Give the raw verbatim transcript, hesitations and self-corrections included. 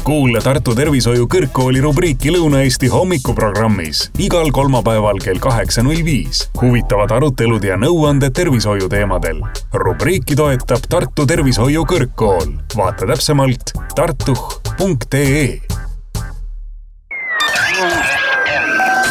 Kuule Tartu Tervishoiu Kõrgkooli rubriiki Lõuna-Eesti hommikuprogrammis igal kolmapäeval kell kaheksa null viis. Huvitavad arutelud ja nõuanded tervishoiu teemadel. Rubriiki toetab Tartu Tervishoiu Kõrgkool. Vaata täpsemalt tartuh punkt ee.